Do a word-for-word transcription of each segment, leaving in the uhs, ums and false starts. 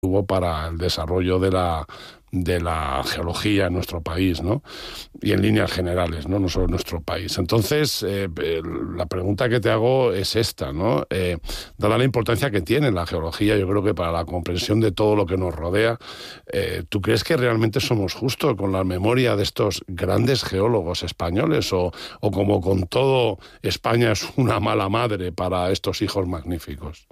hubo para el desarrollo de la de la geología en nuestro país, ¿no? Y en líneas generales, ¿no? No solo en nuestro país. Entonces, eh, la pregunta que te hago es esta, ¿no? Eh, dada la importancia que tiene la geología, yo creo que para la comprensión de todo lo que nos rodea, eh, ¿tú crees que realmente somos justos con la memoria de estos grandes geólogos españoles o, o como con todo, España es una mala madre para estos hijos magníficos?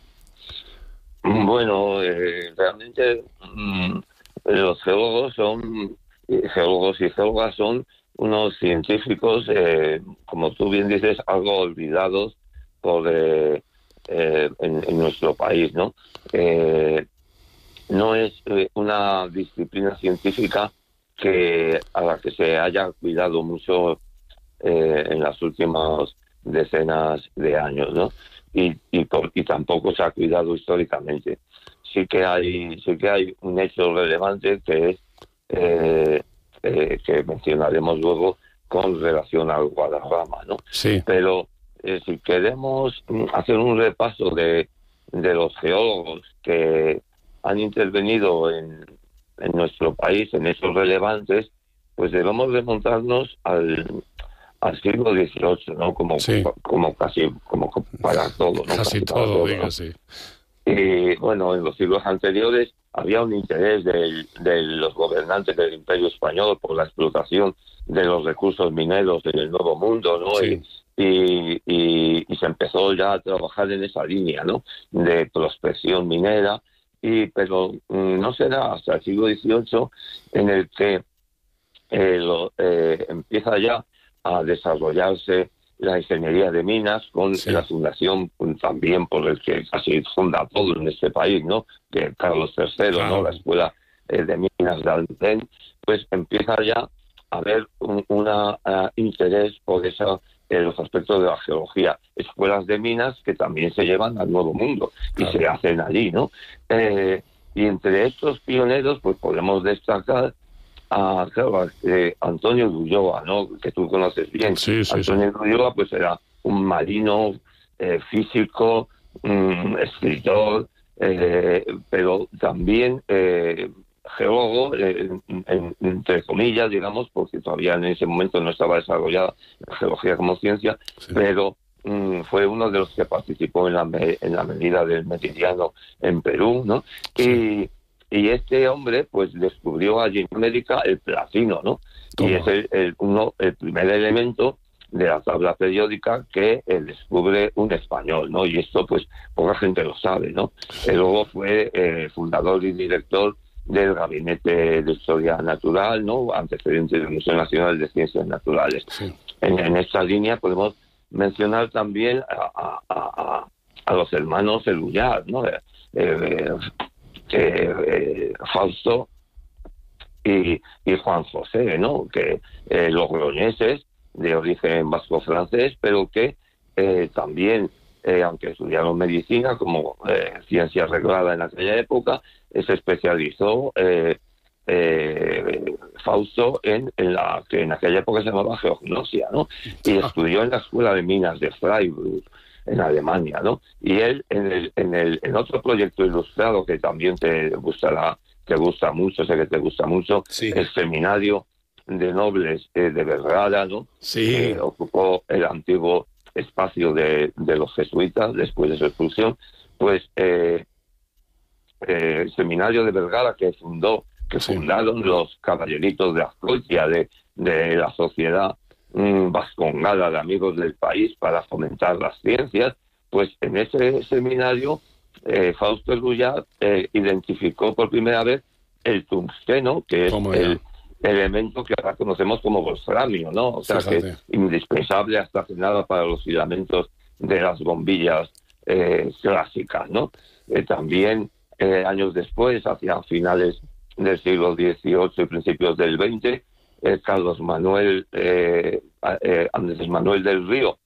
Bueno, eh, realmente mmm, los geólogos son, geólogos y geólogas son unos científicos, eh, como tú bien dices, algo olvidados por eh, eh, en, en nuestro país, ¿no? Eh, no es eh, una disciplina científica que a la que se haya cuidado mucho eh, en las últimas decenas de años, ¿no? Y, y, por, y tampoco se ha cuidado históricamente. Sí que hay, sí que hay un hecho relevante que es eh, eh, que mencionaremos luego con relación al Guadarrama, ¿no? Sí. Pero eh, si queremos hacer un repaso de, de los geólogos que han intervenido en, en nuestro país, en hechos relevantes, pues debemos remontarnos al al siglo dieciocho, ¿no? Como, Sí. como casi, como para todo, ¿no? Casi, casi para todo, todo, diga ¿no? sí. Y bueno, en los siglos anteriores había un interés de, de los gobernantes del Imperio Español por la explotación de los recursos mineros en el Nuevo Mundo, ¿no? Sí. Y, y, y, y se empezó ya a trabajar en esa línea, ¿no? De prospección minera, y pero mm, no será hasta el siglo dieciocho en el que eh, lo, eh, empieza ya a desarrollarse la ingeniería de minas con Sí. la fundación también por el que casi funda todo en este país, ¿no? Que Carlos tercero, Claro. ¿no? La escuela eh, de minas de Almendén, pues empieza ya a haber un una, uh, interés por esa, eh, los aspectos de la geología, escuelas de minas que también se llevan al Nuevo Mundo y Claro. se hacen allí, ¿no? Eh, y entre estos pioneros, pues podemos destacar a, claro, eh, Antonio de Ulloa, ¿no? Que tú conoces bien. Sí, sí, sí. Antonio de Ulloa, pues era un marino, eh, físico, um, escritor, eh, pero también eh, geólogo, eh, en, entre comillas, digamos, porque todavía en ese momento no estaba desarrollada la geología como ciencia, Sí. pero um, fue uno de los que participó en la, me, en la medida del Meridiano en Perú, ¿no? Sí. Y Y este hombre, pues, descubrió allí en América el platino, ¿no? Toma. Y es el, el, uno, el primer elemento de la tabla periódica que eh, descubre un español, ¿no? Y esto, pues, poca gente lo sabe, ¿no? Sí. Y luego fue eh, fundador y director del Gabinete de Historia Natural, ¿no? Antecedente del Museo Nacional de Ciencias Naturales. Sí. En, en esta línea podemos mencionar también a, a, a, a los hermanos Elullar, ¿no? Eh, eh, Eh, eh, Fausto y, y Juan José, ¿no? Que eh, logroñeses de origen vasco-francés, pero que eh, también, eh, aunque estudiaron medicina como eh, ciencia reglada en aquella época, eh, se especializó eh, eh, Fausto en, en la que en aquella época se llamaba geognosia, ¿no? Y estudió en la Escuela de Minas de Freiburg, en Alemania, ¿no? Y él en el, en el en otro proyecto ilustrado que también te gustará, te gusta mucho, sé que te gusta mucho, Sí. el Seminario de Nobles eh, de Vergara, ¿no? Sí. Que ocupó el antiguo espacio de, de los jesuitas después de su expulsión, pues eh, eh, el Seminario de Vergara que fundó, que Sí. fundaron los caballeritos de Azcoitia, de, de la sociedad vascongada de amigos del país para fomentar las ciencias, pues en ese seminario eh, Fausto Elullar eh, identificó por primera vez el tungsteno, que es Toma el ya. elemento que ahora conocemos como wolframio, ¿no? O sea, Fíjate. que es indispensable hasta que nada para los filamentos de las bombillas eh, clásicas, ¿no? Eh, también eh, años después, hacia finales del siglo dieciocho y principios del veinte, Eh, Carlos Manuel eh, eh, Andrés Manuel del Río,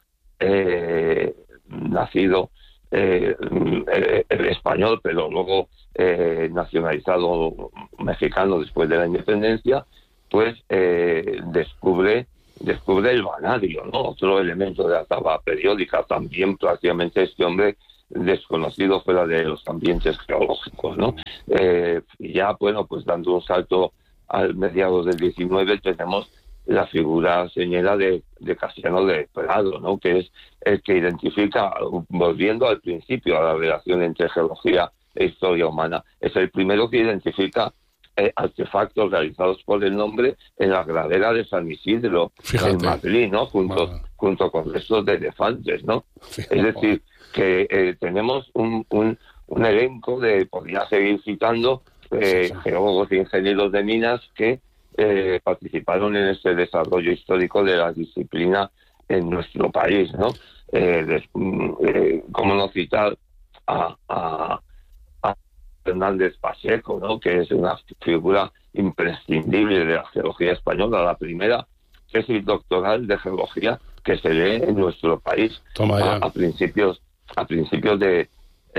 eh, nacido eh, eh, español, pero luego eh, nacionalizado mexicano después de la independencia, pues eh, descubre descubre el vanadio, ¿no? Otro elemento de la tabla periódica. También prácticamente este hombre desconocido fuera de los ambientes geológicos, ¿no? Eh, y ya, bueno, pues dando un salto al mediados del diecinueve tenemos la figura señera de, de Casiano de Prado, ¿no? Que es el que identifica, volviendo al principio a la relación entre geología e historia humana, es el primero que identifica eh, artefactos realizados por el nombre en la gradera de San Isidro, Fíjate. en Madrid, ¿no? Junto, bueno. junto con restos de elefantes, ¿no? Fíjate. Es decir, que eh, tenemos un, un, un elenco de, podría seguir citando, eh, sí, sí. geólogos e ingenieros de minas que eh, participaron en este desarrollo histórico de la disciplina en nuestro país, ¿no? Eh, de, eh, ¿Cómo no citar a, a, a Fernández Pacheco, ¿no? Que es una figura imprescindible de la geología española, la primera tesis doctoral de geología que se lee en nuestro país a, a principios a principios de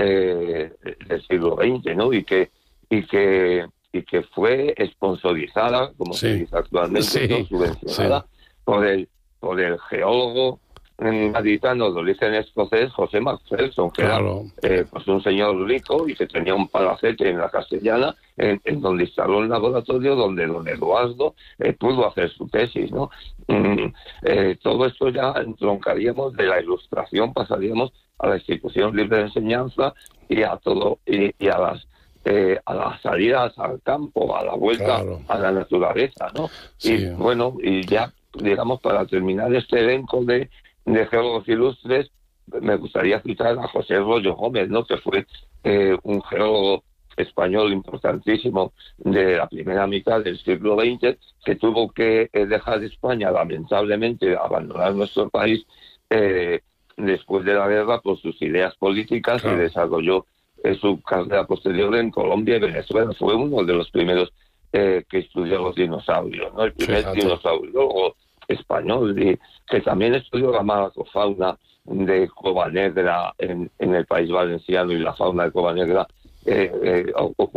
eh, del siglo veinte, ¿no? Y que y que y que fue sponsorizada, como sí. se dice actualmente, sí. ¿no? subvencionada sí. por el por el geólogo gaditano de origen escocés José Macpherson, que claro. era eh, pues un señor rico y que tenía un palacete en la Castellana, en, en donde instaló un laboratorio donde don Eduardo eh, pudo hacer su tesis, ¿no? Mm, eh, todo esto ya entroncaríamos de la Ilustración, pasaríamos a la institución libre de enseñanza y a todo y, y a las eh, a las salidas al campo, a la vuelta claro. a la naturaleza, ¿no? Sí. Y bueno, y ya digamos para terminar este elenco de de geólogos ilustres, me gustaría citar a José Rollo Gómez, ¿no? Que fue eh, un geólogo español importantísimo de la primera mitad del siglo veinte, que tuvo que eh, dejar España, lamentablemente, abandonar nuestro país eh, después de la guerra por sus ideas políticas claro. y desarrolló eh, su carrera posterior en Colombia y Venezuela. Fue uno de los primeros eh, que estudió los dinosaurios, ¿no? El primer Fíjate. dinosaurio español, y que también estudió la malacofauna de Cova Negra en, en el País Valenciano y la fauna de Cova Negra eh, eh,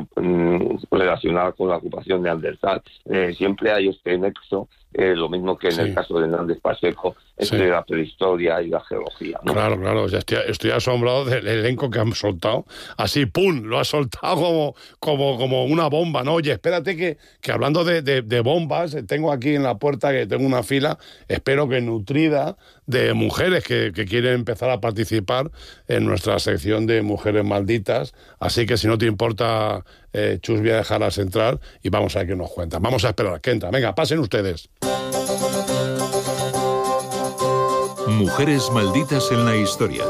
relacionada con la ocupación de Neandertal. Eh, siempre hay este nexo, eh, lo mismo que en sí. el caso de Hernández Pacheco, entre sí. la prehistoria y la geología, ¿no? Claro, claro, ya estoy, estoy asombrado del elenco que han soltado. Así, ¡pum!, lo ha soltado como, como, como una bomba, ¿no? Oye, espérate que, que hablando de, de, de bombas, tengo aquí en la puerta, que tengo una fila, espero que nutrida, de mujeres que, que quieren empezar a participar en nuestra sección de Mujeres Malditas. Así que si no te importa, eh, Chus, voy a dejarlas entrar y vamos a ver qué nos cuentan. Vamos a esperar que entra. Venga, pasen ustedes. Mujeres Malditas en la Historia.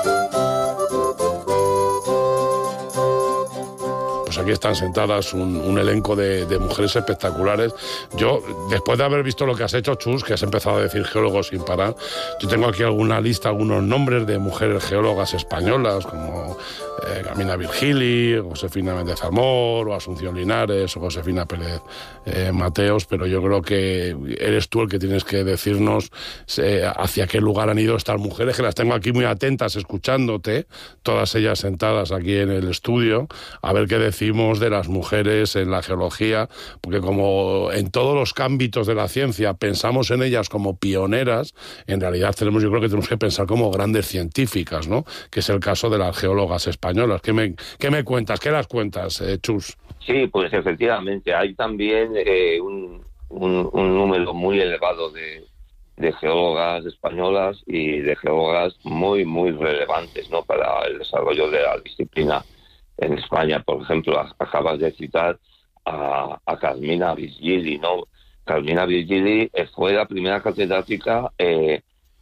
Pues aquí están sentadas un, un elenco de, de mujeres espectaculares. Yo, después de haber visto lo que has hecho, Chus, que has empezado a decir geólogos sin parar, yo tengo aquí alguna lista, algunos nombres de mujeres geólogas españolas, como eh, Carmina Virgili, Josefina Méndez Amor, o Asunción Linares, o Josefina Pérez eh, Mateos, pero yo creo que eres tú el que tienes que decirnos eh, hacia qué lugar han ido estas mujeres, que las tengo aquí muy atentas escuchándote, todas ellas sentadas aquí en el estudio, a ver qué decir decimos de las mujeres en la geología, porque como en todos los ámbitos de la ciencia pensamos en ellas como pioneras, en realidad tenemos, yo creo que tenemos que pensar como grandes científicas, ¿no? Que es el caso de las geólogas españolas. ¿Qué me, qué me cuentas? ¿Qué las cuentas, eh, Chus? Sí, pues efectivamente, hay también eh, un, un, un número muy elevado de, de geólogas españolas y de geólogas muy, muy relevantes, ¿no? Para el desarrollo de la disciplina en España. Por ejemplo, acabas de citar a, a Carmina Virgili, ¿no? Carmina Virgili eh, fue la primera catedrática eh,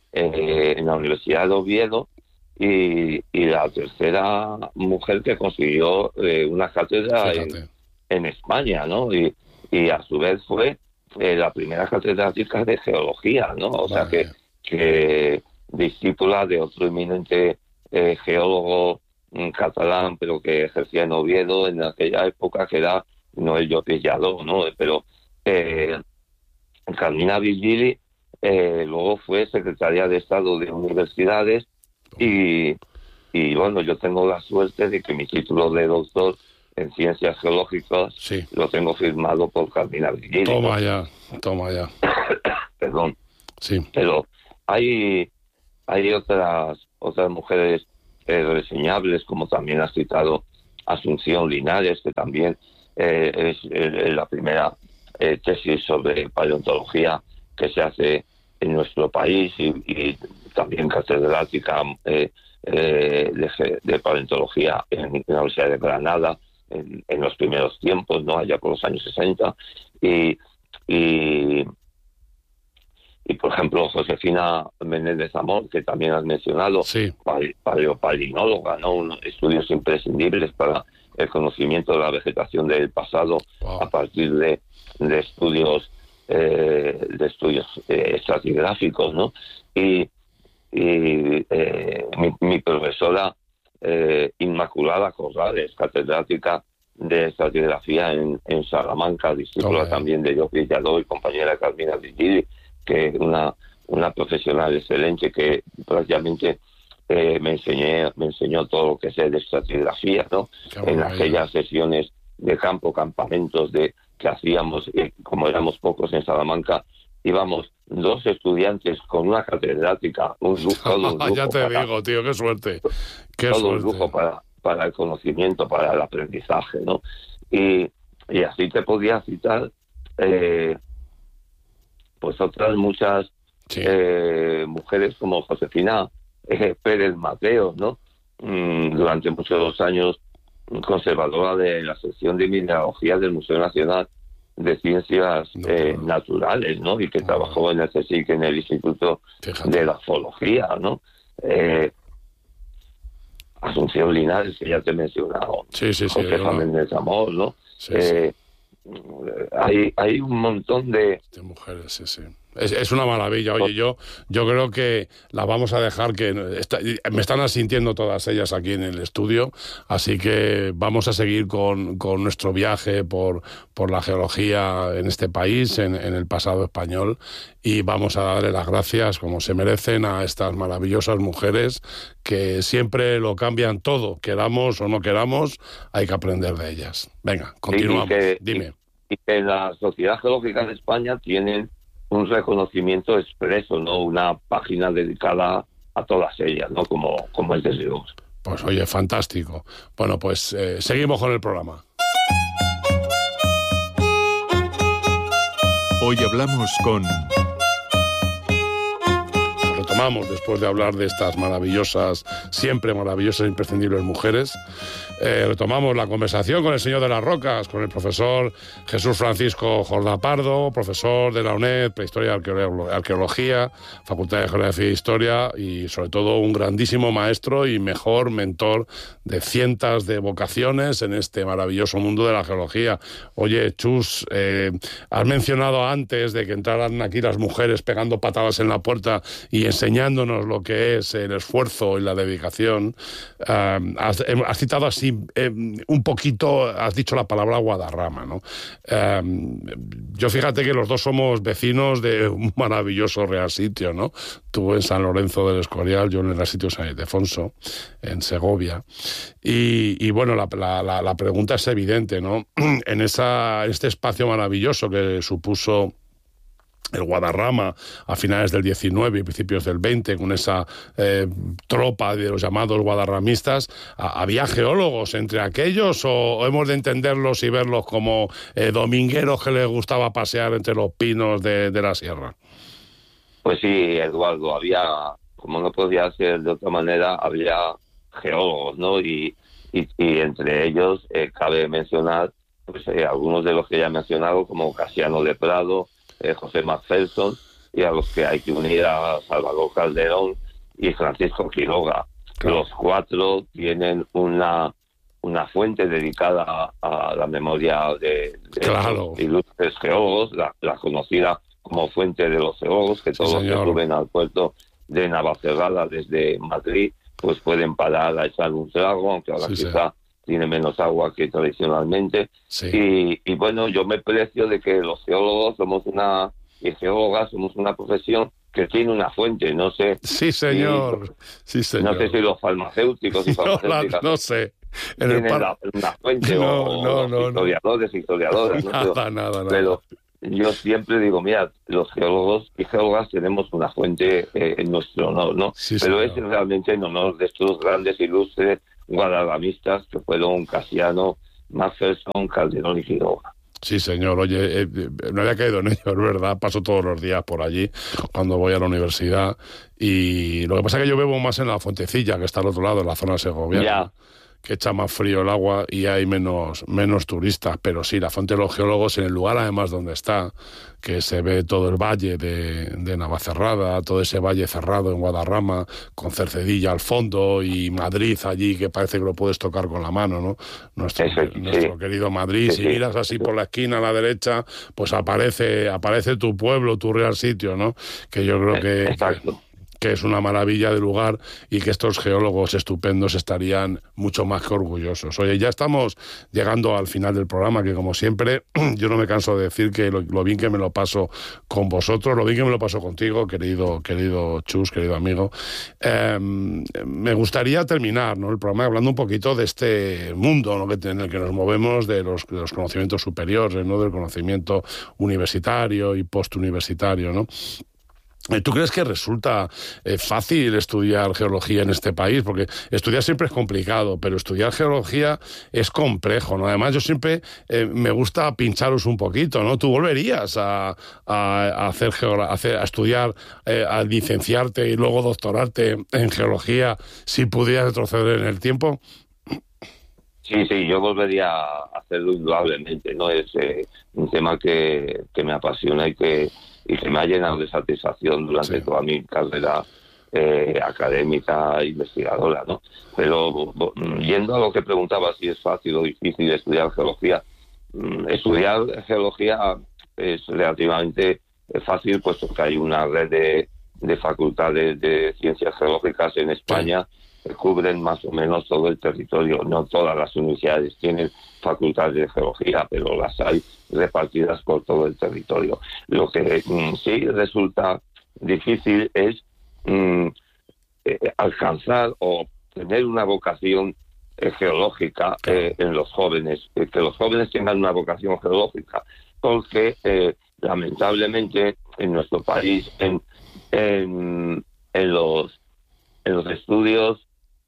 eh, en la Universidad de Oviedo y, y la tercera mujer que consiguió eh, una cátedra en, en España, ¿no? Y, y a su vez fue eh, la primera catedrática de geología, ¿no? O vale. sea que, que discípula de otro eminente eh, geólogo catalán, pero que ejercía en Oviedo en aquella época, que era Noel Llopis Lladó, ¿no? Pero eh, Carmina Virgili eh, luego fue secretaria de Estado de Universidades y, y bueno, yo tengo la suerte de que mi título de doctor en Ciencias Geológicas sí. lo tengo firmado por Carmina Virgili. Toma ya, toma ya. Perdón. Sí. Pero hay, hay otras, otras mujeres eh, reseñables, como también ha citado Asunción Linares, que también eh, es eh, la primera eh, tesis sobre paleontología que se hace en nuestro país, y, y también catedrática eh, eh, de, de paleontología en, en la Universidad de Granada en, en los primeros tiempos, ¿no? Allá por los años sesenta. Y, y, y por ejemplo, Josefina Menéndez Amor, que también has mencionado, sí. paleopalinóloga, ¿no? Unos estudios imprescindibles para el conocimiento de la vegetación del pasado, wow. a partir de, de estudios eh, de estudios eh, estratigráficos, ¿no? Y, y eh, mi, mi profesora eh, Inmaculada Corrales, catedrática de estratigrafía en, en Salamanca, discípula okay. también de Llop Villaló y compañera de Carmina Vigili, que es una, una profesional excelente que prácticamente eh, me enseñé, me enseñó todo lo que sé de estratigrafía, ¿no? En aquellas sesiones de campo, campamentos de que hacíamos, eh, como éramos pocos en Salamanca, íbamos dos estudiantes con una catedrática, un lujo, todo un lujo ya te para, digo, tío, qué suerte. Qué todo suerte. un lujo para, para el conocimiento, para el aprendizaje, ¿no? Y, y así te podía citar eh, pues otras muchas sí. eh, mujeres como Josefina eh, Pérez Mateo, ¿no? Mm, durante muchos años conservadora de la sección de mineralogía del Museo Nacional de Ciencias no, eh, no. Naturales, ¿no? Y que no. trabajó en el CSIC, en el Instituto Fíjate. de la Zoología, ¿no? Eh, Asunción Linares, que ya te he mencionado. Sí, sí, sí. Josefa Méndez Amor, ¿no? Sí, eh, sí. Hay, hay un montón de... de mujeres, sí, sí. Es, es una maravilla. Oye, yo yo creo que la vamos a dejar, que está, me están asintiendo todas ellas aquí en el estudio, así que vamos a seguir con, con nuestro viaje por, por la geología en este país, en, en el pasado español, y vamos a darle las gracias, como se merecen, a estas maravillosas mujeres que siempre lo cambian todo, queramos o no queramos, hay que aprender de ellas. Venga, continuamos. Y que, Dime. Y, y que la Sociedad Geológica de España tienen un reconocimiento expreso, ¿no? Una página dedicada a todas ellas, ¿no? Como, como es de Dios. Pues oye, fantástico. Bueno, pues eh, seguimos con el programa. Hoy hablamos con... Retomamos después de hablar de estas maravillosas, siempre maravillosas, imprescindibles mujeres. Eh, retomamos la conversación con el señor de las rocas, con el profesor Jesús Francisco Jordá Pardo, profesor de la UNED, Prehistoria y Arqueología, Facultad de Geografía e Historia, y sobre todo un grandísimo maestro y mejor mentor de cientos de vocaciones en este maravilloso mundo de la geología. Oye, Chus, eh, has mencionado antes de que entraran aquí las mujeres pegando patadas en la puerta y enseñándonos lo que es el esfuerzo y la dedicación. Uh, has, has citado así eh, un poquito, has dicho la palabra Guadarrama, ¿no? Uh, yo fíjate que los dos somos vecinos de un maravilloso real sitio, ¿no? Tú en San Lorenzo del Escorial, yo en el real sitio San Ildefonso, en Segovia. Y, y bueno, la, la, la pregunta es evidente, ¿no? En, esa, en este espacio maravilloso que supuso el Guadarrama a finales del diecinueve y principios del veinte, con esa eh, tropa de los llamados guadarramistas, ¿había geólogos entre aquellos o, o hemos de entenderlos y verlos como eh, domingueros que les gustaba pasear entre los pinos de, de la sierra? Pues sí, Eduardo, había, como no podía ser de otra manera, había geólogos, ¿no? Y, y, y entre ellos eh, cabe mencionar pues, eh, algunos de los que ya he mencionado, como Casiano de Prado, Eh, José Macpherson, y a los que hay que unir a Salvador Calderón y Francisco Quiroga. Claro. Los cuatro tienen una una fuente dedicada a, a la memoria de, de claro. los ilustres geólogos, la, la conocida como Fuente de los Geólogos, que todos sí, los que suben al puerto de Navacerrada desde Madrid pues pueden parar a echar un trago, aunque ahora sí, quizá sí. tiene menos agua que tradicionalmente. Sí. Y, y bueno, yo me precio de que los geólogos somos una, y geólogas somos una profesión que tiene una fuente, no sé. Sí, señor. Si, sí, señor. No sé si los farmacéuticos y farmacéuticas no, no sé. En tienen par... la, una fuente no, o no, los no, historiadores, no. historiadoras. Nada, ¿no? nada, nada. Pero yo siempre digo, mira, los geólogos y geólogas tenemos una fuente eh, en nuestro honor, ¿no? Sí, Pero señor. es realmente en honor de estos grandes ilustres guadalamistas que fueron Casiano, Macpherson, Calderón y Quiroga. Sí, señor. Oye, eh, no había caído en ello, es verdad. Paso todos los días por allí cuando voy a la universidad. Y lo que pasa es que yo bebo más en la Fuentecilla, que está al otro lado, en la zona segoviana. Ya. Que echa más frío el agua y hay menos, menos turistas. Pero sí, la fuente de los geólogos, en el lugar además donde está, que se ve todo el valle de, de Navacerrada, todo ese valle cerrado en Guadarrama, con Cercedilla al fondo y Madrid allí, que parece que lo puedes tocar con la mano, ¿no? Nuestro, Eso, sí. nuestro querido Madrid. Sí, si sí. miras así por la esquina a la derecha, pues aparece, aparece tu pueblo, tu real sitio, ¿no? Que yo creo que... Exacto. que es una maravilla de lugar y que estos geólogos estupendos estarían mucho más que orgullosos. Oye, ya estamos llegando al final del programa, que como siempre, yo no me canso de decir que lo, lo bien que me lo paso con vosotros, lo bien que me lo paso contigo, querido, querido Chus, querido amigo. Eh, me gustaría terminar, ¿no?, el programa hablando un poquito de este mundo, ¿no?, que, en el que nos movemos, de los, de los conocimientos superiores, ¿no?, del conocimiento universitario y postuniversitario, ¿no? ¿Tú crees que resulta eh, fácil estudiar geología en este país? Porque estudiar siempre es complicado, pero estudiar geología es complejo, ¿no? Además, yo siempre eh, me gusta pincharos un poquito, ¿no? ¿Tú volverías a, a, a hacer, geogra- a, hacer a estudiar, eh, a licenciarte y luego doctorarte en geología si pudieras retroceder en el tiempo? Sí, sí, yo volvería a hacerlo indudablemente, ¿no? Es eh, un tema que, que me apasiona y que, y que me ha llenado de satisfacción durante Sí. toda mi carrera eh, académica, investigadora, ¿no? Pero bo, yendo a lo que preguntaba, si es fácil o difícil estudiar geología, mm, estudiar geología es relativamente fácil, puesto que hay una red de, de facultades de ciencias geológicas en España. Sí. Que cubren más o menos todo el territorio. No todas las universidades tienen facultades de geología, pero las hay repartidas por todo el territorio. Lo que mm, sí resulta difícil es mm, eh, alcanzar o tener una vocación eh, geológica eh, en los jóvenes, eh, que los jóvenes tengan una vocación geológica, porque eh, lamentablemente en nuestro país, en, en, en los en los estudios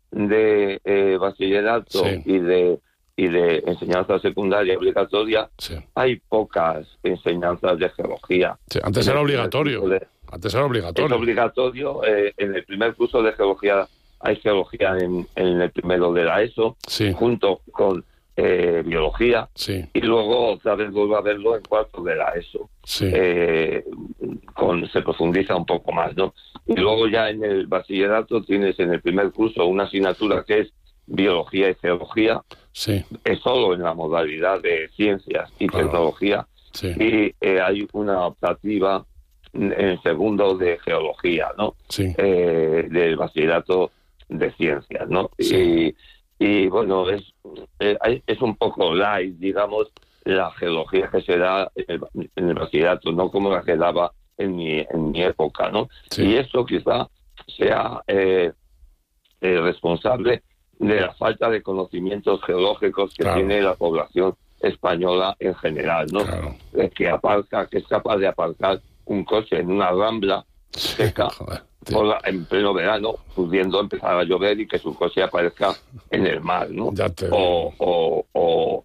de eh, bachillerato Sí. y de y de enseñanza secundaria obligatoria, Sí. hay pocas enseñanzas de geología. Sí, antes En era el obligatorio. primer curso de- Antes era obligatorio. Es obligatorio. Eh, en el primer curso de geología hay geología en, en el primero de la ESO, Sí. junto con eh, biología, Sí, y luego otra vez vuelvo a verlo en cuarto de la ESO. sí. Eh, con, se profundiza un poco más, ¿no? Y luego ya en el bachillerato tienes en el primer curso una asignatura que es biología y geología, Sí, es solo en la modalidad de ciencias y Claro. tecnología, sí, y eh, hay una optativa en el segundo de geología, ¿no? sí. Eh, del bachillerato de ciencias, ¿no? Sí. Y, y bueno, es, eh, es un poco light, digamos, la geología que se da en el, en el bachillerato, no como la que daba en mi, en mi época, ¿no? Sí. Y esto quizá sea eh, eh, responsable de la falta de conocimientos geológicos que Claro. tiene la población española en general, ¿no? Claro. Eh, que aparca, que es capaz de aparcar un coche en una rambla seca Joder, tío. por la- en pleno verano, pudiendo empezar a llover y que su coche aparezca en el mar, ¿no? Ya te O, o, o,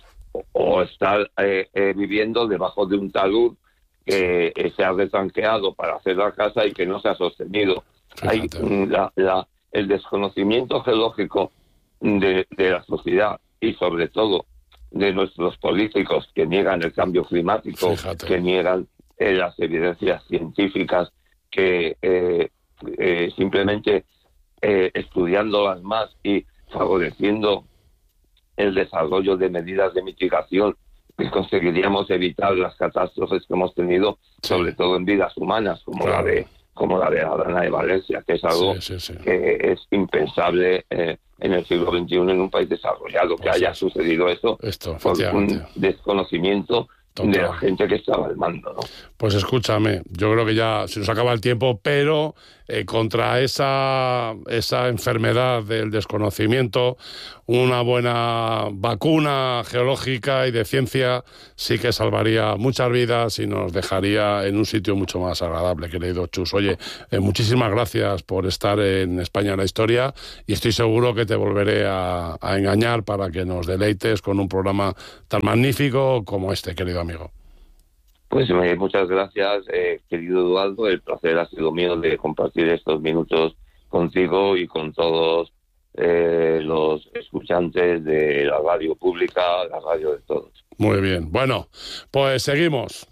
o estar eh, eh, viviendo debajo de un talud que eh, se ha retranqueado para hacer la casa y que no se ha sostenido. Hay Fíjate. mm, la, la, el desconocimiento geológico de, de la sociedad y sobre todo de nuestros políticos que niegan el cambio climático, Fíjate. que niegan eh, las evidencias científicas, que eh, eh, simplemente eh, estudiándolas más y favoreciendo el desarrollo de medidas de mitigación, que conseguiríamos evitar las catástrofes que hemos tenido, Sí. sobre todo en vidas humanas, como Claro. la de como la de la Dana de Valencia, que es algo Sí, sí, sí. que es impensable eh, en el siglo veintiuno en un país desarrollado, que Pues haya eso. sucedido eso Esto, por efectivamente. un desconocimiento Total. de la gente que estaba al mando, ¿no? Pues escúchame, yo creo que ya se nos acaba el tiempo, pero eh, contra esa, esa enfermedad del desconocimiento, una buena vacuna geológica y de ciencia sí que salvaría muchas vidas y nos dejaría en un sitio mucho más agradable, querido Chus. Oye, eh, muchísimas gracias por estar en España en la Historia y estoy seguro que te volveré a, a engañar para que nos deleites con un programa tan magnífico como este, querido amigo. Pues eh, muchas gracias, eh, querido Eduardo. El placer ha sido mío de compartir estos minutos contigo y con todos eh, los escuchantes de la radio pública, la radio de todos. Muy bien. Bueno, pues seguimos.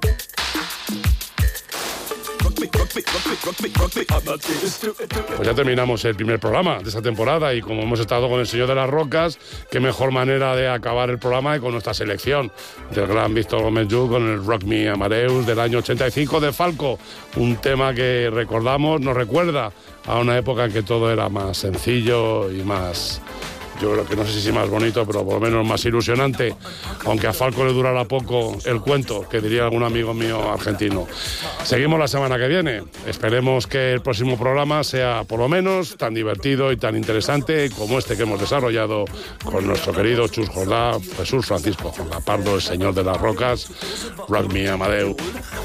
Pues ya terminamos el primer programa de esta temporada y como hemos estado con el Señor de las Rocas, qué mejor manera de acabar el programa que con nuestra selección del gran Víctor Gómez Lluch con el Rock Me Amadeus del año ochenta y cinco de Falco, un tema que recordamos, nos recuerda a una época en que todo era más sencillo y más... Yo creo que no sé si más bonito, pero por lo menos más ilusionante, aunque a Falco le durara poco el cuento, que diría algún amigo mío argentino. Seguimos la semana que viene. Esperemos que el próximo programa sea por lo menos tan divertido y tan interesante como este que hemos desarrollado con nuestro querido Chus Jordá, Jesús Francisco Jordá Pardo, el Señor de las Rocas, Rock Me Amadeus.